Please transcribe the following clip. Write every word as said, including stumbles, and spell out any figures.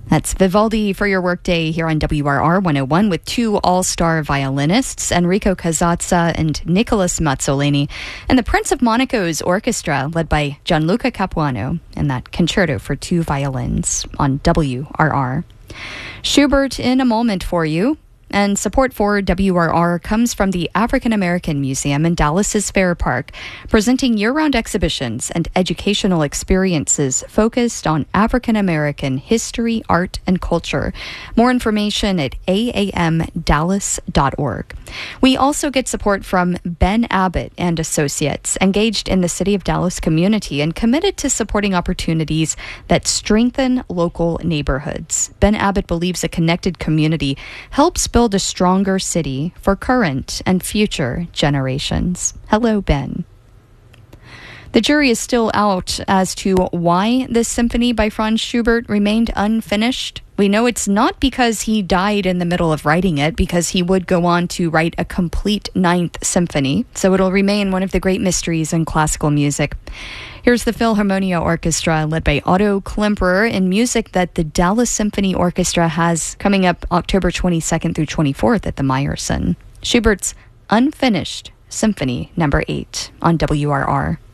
That's Vivaldi for your workday here on W R R one oh one with two all-star violinists, Enrico Casazza and Nicholas Mazzoleni, and the Prince of Monaco's orchestra led by Gianluca Capuano in that concerto for two violins on W R R. Schubert in a moment for you. And support for W R R comes from the African American Museum in Dallas's Fair Park, presenting year-round exhibitions and educational experiences focused on African American history, art, and culture. More information at a a m dallas dot org. We also get support from Ben Abbott and Associates, engaged in the City of Dallas community and committed to supporting opportunities that strengthen local neighborhoods. Ben Abbott believes a connected community helps build Build a stronger city for current and future generations. Hello, Ben. The jury is still out as to why this symphony by Franz Schubert remained unfinished. We know it's not because he died in the middle of writing it, because he would go on to write a complete ninth symphony, so it'll remain one of the great mysteries in classical music. Here's the Philharmonia Orchestra, led by Otto Klemperer, in music that the Dallas Symphony Orchestra has coming up October twenty-second through twenty-fourth at the Meyerson. Schubert's Unfinished Symphony Number eight on W R R.